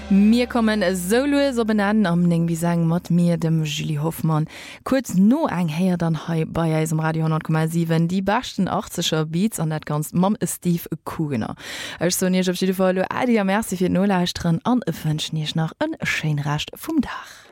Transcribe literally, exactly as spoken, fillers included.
Mir kommen solo so benennen am Ning wie sagen mat mir dem Julie Hoffmann. Kurz no eng her dann hei bei im Radio hundert Komma sieben die baschten achtziger Beats an net ganz Mam Steve Kugener. Ech so nie op Fall Adi Merczi fir Nolächtren an ëfënsch nich nach en Scheinrecht vum Dach.